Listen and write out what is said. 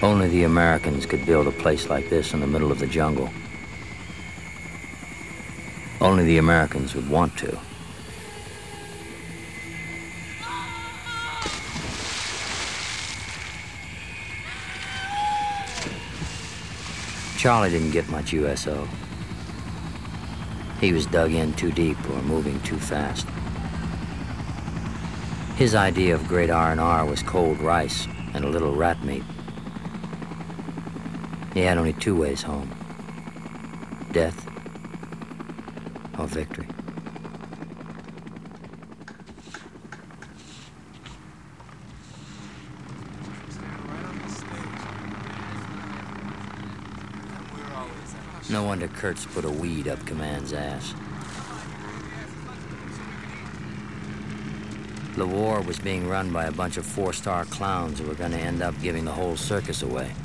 Only the Americans could build a place like this in the middle of the jungle. Only the Americans would want to. Charlie didn't get much USO. He was dug in too deep or moving too fast. His idea of great R&R was cold rice and a little rat meat. He had only two ways home: death or victory. No wonder Kurtz put a weed up Command's ass. The war was being run by a bunch of four-star clowns who were going to end up giving the whole circus away.